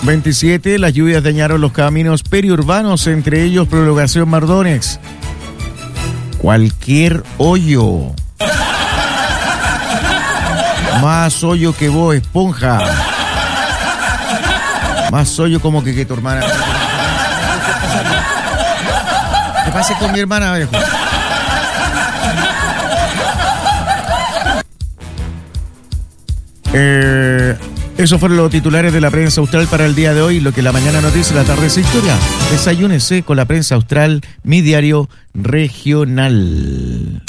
27, las lluvias dañaron los caminos periurbanos, entre ellos Prolongación Mardones. Cualquier hoyo. Más hoyo que vos, esponja. Más hoyo como que tu hermana. ¿Qué pasa con mi hermana, viejo? Esos fueron los titulares de la prensa austral para el día de hoy. Lo que la mañana noticia, la tarde es historia. Desayúnese con la prensa austral, mi diario regional.